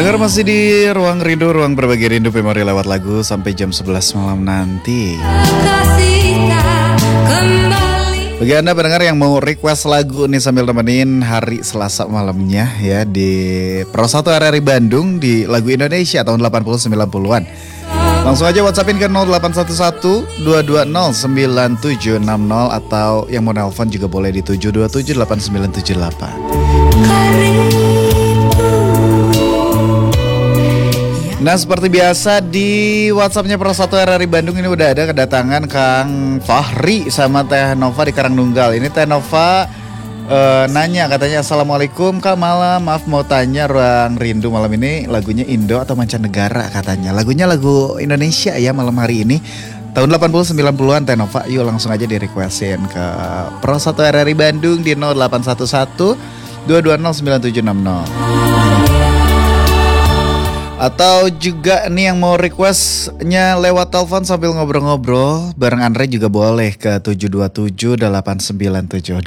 Pendengar masih di Ruang Rindu, ruang berbagi rindu memori lewat lagu sampai jam 11 malam nanti. Bagi Anda pendengar yang mau request lagu nih sambil nemenin hari Selasa malamnya ya di Pro 1 RRI Bandung di lagu Indonesia tahun 80-90-an. Langsung aja WhatsAppin ke 0811 220 9760 atau yang mau nelpon juga boleh di 727 8978. Nah seperti biasa di WhatsAppnya Pro 1 RRI Bandung ini udah ada kedatangan Kang Fahri sama Teh Nova di Karangnunggal. Ini Teh Nova nanya katanya, Assalamualaikum Kak, malam maaf mau tanya Ruang Rindu malam ini lagunya Indo atau mancanegara katanya. Lagunya lagu Indonesia ya malam hari ini tahun 80-90-an Teh Nova. Yuk langsung aja di requestin ke Pro 1 RRI Bandung di 0811 220 9760. Atau juga nih yang mau requestnya lewat telepon sambil ngobrol-ngobrol bareng Andre juga boleh ke 727-8978.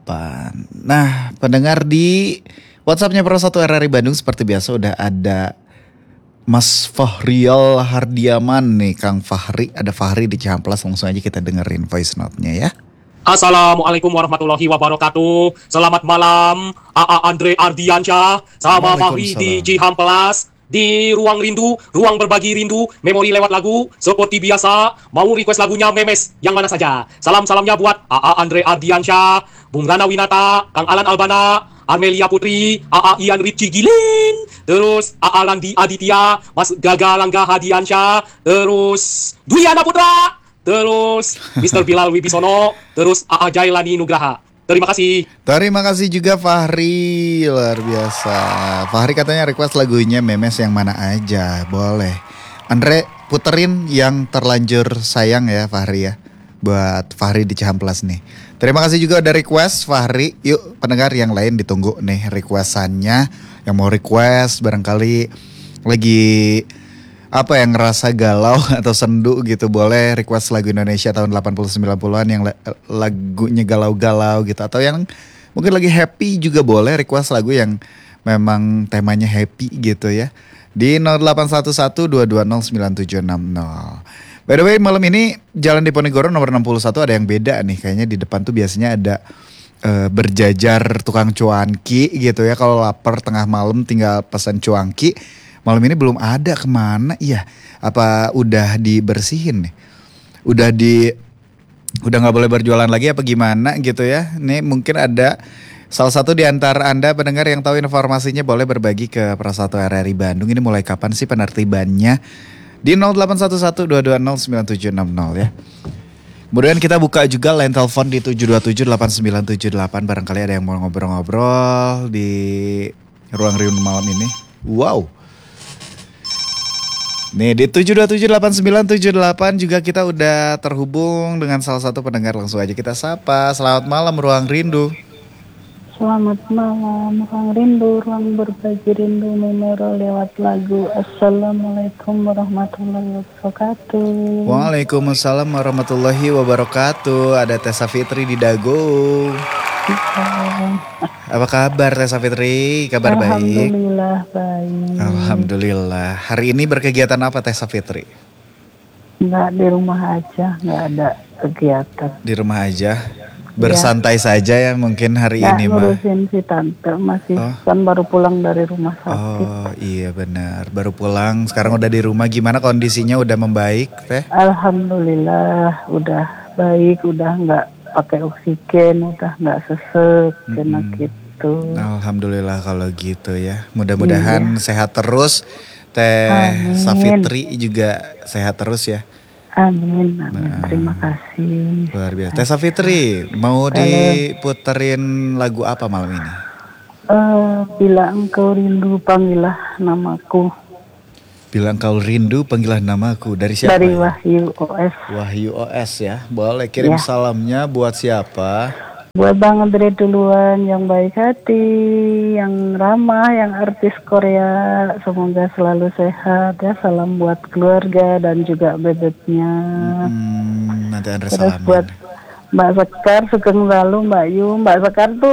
Nah pendengar di WhatsAppnya Pro 1 RRI Bandung seperti biasa udah ada Mas Fahrial Hardiaman nih, Kang Fahri. Ada Fahri di Cihamplas, langsung aja kita dengerin voice note-nya ya. Assalamualaikum warahmatullahi wabarakatuh. Selamat malam AA Andre Ardiansyah sama Fahri di Cihamplas. Di Ruang Rindu, ruang berbagi rindu, memori lewat lagu. Seperti biasa, mau request lagunya Memes yang mana saja. Salam-salamnya buat AA Andre Ardiansyah, Bung Rana Winata, Kang Alan Albana, Armelia Putri, AA Ian Ritchie Gilin, terus AA Landi Aditya, Mas Gaga Langga Hadiansyah, terus Duyana Putra, terus Mr. Bilal Wibisono, terus AA Jailani Nugraha. Terima kasih. Terima kasih juga Fahri, luar biasa. Fahri katanya request lagunya Memes yang mana aja, boleh. Andre puterin yang terlanjur sayang ya Fahri ya, buat Fahri di Cihamplas nih. Terima kasih juga udah request Fahri. Yuk pendengar yang lain ditunggu nih requestannya. Yang mau request barangkali lagi apa yang ngerasa galau atau sendu gitu, boleh request lagu Indonesia tahun 80-90-an yang lagunya galau-galau gitu. Atau yang mungkin lagi happy juga boleh request lagu yang memang temanya happy gitu ya. Di 0811-220-9760. By the way malam ini Jalan Diponegoro nomor 61 ada yang beda nih. Kayaknya di depan tuh biasanya ada berjajar tukang cuanki gitu ya. Kalau lapar tengah malam tinggal pesan cuanki. Malam ini belum ada, kemana ya? Apa udah dibersihin nih? Udah nggak boleh berjualan lagi apa gimana gitu ya? Nih mungkin ada salah satu di antara Anda pendengar yang tahu informasinya boleh berbagi ke Pro 1 RRI Bandung. Ini mulai kapan sih penertibannya? Di 0811-220-9760 ya. Kemudian kita buka juga line telepon di 727-8978. Barangkali ada yang mau ngobrol-ngobrol di Ruang Rindu malam ini. Wow. Nih di 727-8978 juga kita udah terhubung dengan salah satu pendengar. Langsung aja kita sapa. Selamat malam Ruang Rindu. Selamat malam Ruang Rindu, ruang berbagi rindu memori lewat lagu. Assalamualaikum warahmatullahi wabarakatuh. Waalaikumsalam warahmatullahi wabarakatuh. Ada Tessa Fitri di Dago. Apa kabar Tessa Fitri? Kabar baik? Alhamdulillah baik. Alhamdulillah. Hari ini berkegiatan apa Tessa Fitri? Nggak, di rumah aja, nggak ada kegiatan. Di rumah aja? Bersantai saja ya mungkin hari ini mah. Ngurusin si tante masih kan baru pulang dari rumah sakit. Oh iya benar, baru pulang. Sekarang udah di rumah. Gimana kondisinya, udah membaik Teh? Alhamdulillah udah baik, udah nggak pakai oksigen, udah nggak sesek kena gitu. Alhamdulillah kalau gitu ya. Mudah-mudahan sehat terus. Teh Safitri juga sehat terus ya. Amin, amin. Terima kasih. Luar biasa. Teh Safitri, mau diputerin lagu apa malam ini? Bila engkau rindu panggillah namaku. Bila engkau rindu panggillah namaku. Dari siapa? Dari Wahyu OS. Wahyu OS ya. Boleh kirim salamnya buat siapa? Buat Bang Andre duluan, yang baik hati, yang ramah, yang artis Korea. Semoga selalu sehat ya. Salam buat keluarga dan juga bebeknya. Nanti Andre Terus salamin. buat Mbak Sekar, Sugeng Lalu, Mbak Yu. Mbak Sekar tuh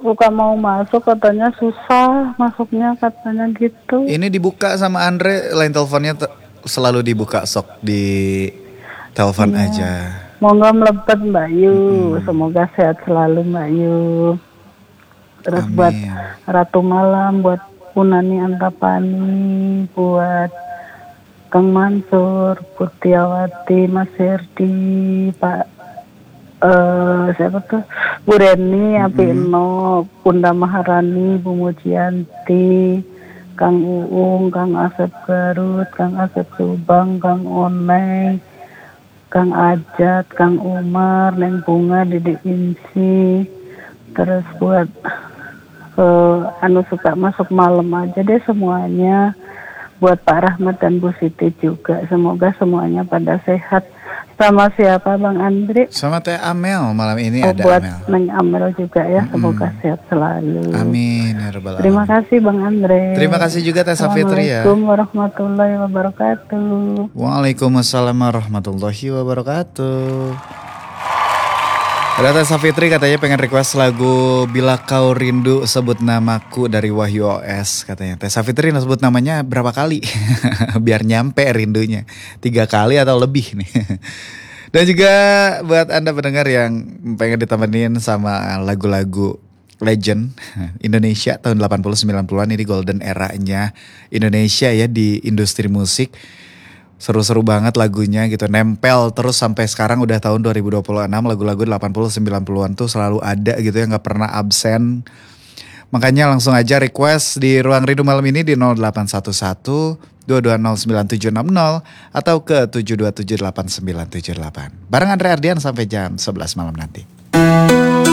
bukan mau masuk katanya susah masuknya katanya gitu. Ini dibuka sama Andre, line teleponnya selalu dibuka, sok di telepon aja. Semoga melepet Mbak Yu, semoga sehat selalu Mbak Yu. Terus Amin. buat Ratu Malam, buat Punani Antapani, buat Kang Mansur, Putiawati, Mas Herdi, Pak siapa tuh, Bu Reni, Apino, Bunda Maharani, Bu Mujianti, Kang Uung, Kang Asep Garut, Kang Asep Subang, Kang Oneng, Kang Ajat, Kang Umar, Neng Bunga, Didi Insi. Terus buat anu suka masuk malam aja deh semuanya. Buat Pak Rahmat dan Bu Siti juga. Semoga semuanya pada sehat. Sama siapa Bang Andre? Sama Teh Amel malam ini ada buat Amel. Neng Amel juga ya. Semoga sehat selalu. Amin ya rabbal Terima alamin. kasih Bang Andre. Terima kasih juga Teh Safitri ya. Assalamualaikum warahmatullahi wabarakatuh. Waalaikumsalam warahmatullahi wabarakatuh. Ada Teh Safitri katanya pengen request lagu Bila Kau Rindu Sebut Namaku dari Wahyu OS katanya. Teh Safitri sebut namanya berapa kali? Biar nyampe rindunya. 3 kali atau lebih nih. Dan juga buat Anda pendengar yang pengen ditemenin sama lagu-lagu legend Indonesia tahun 80-90an, ini golden era-nya Indonesia ya di industri musik. Seru-seru banget lagunya gitu, nempel terus sampai sekarang udah tahun 2026, lagu-lagu 80-90an tuh selalu ada gitu ya, gak pernah absen. Makanya langsung aja request di Ruang Rindu malam ini di 0811-2209-760 atau ke 7278978. Bareng Andre Ardian sampai jam 11 malam nanti.